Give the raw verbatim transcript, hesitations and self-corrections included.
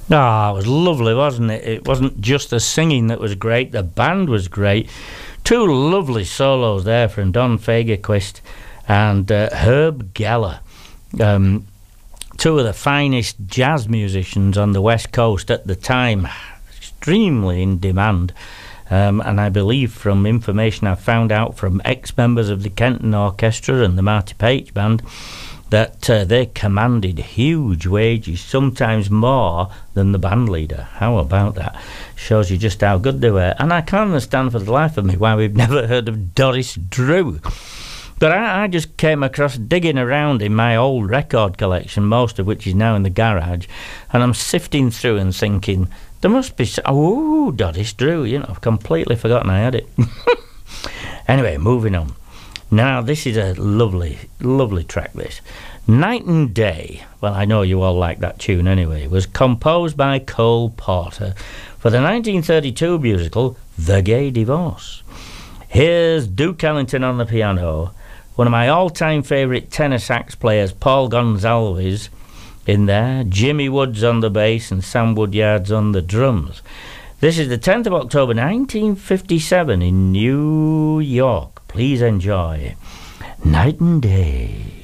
Ah, it was lovely, wasn't it? It wasn't just the singing that was great, the band was great. Two lovely solos there from Don Fagerquist and uh, Herb Geller. Um, two of the finest jazz musicians on the West Coast at the time, extremely in demand. Um, and I believe from information I found out from ex-members of the Kenton Orchestra and the Marty Page Band, that uh, they commanded huge wages, sometimes more than the band leader. How about that? Shows you just how good they were. And I can't understand for the life of me why we've never heard of Doris Drew. But I, I just came across digging around in my old record collection, most of which is now in the garage, and I'm sifting through and thinking, there must be... Oh, Doris Drew, you know, I've completely forgotten I had it. Anyway, moving on. Now, this is a lovely, lovely track, this. Night and Day, well, I know you all like that tune anyway, was composed by Cole Porter for the nineteen thirty-two musical The Gay Divorce. Here's Duke Ellington on the piano, one of my all-time favourite tenor sax players, Paul Gonsalves, in there, Jimmy Woods on the bass and Sam Woodyard's on the drums. This is the tenth of October nineteen fifty-seven in New York. Please enjoy Night and Day.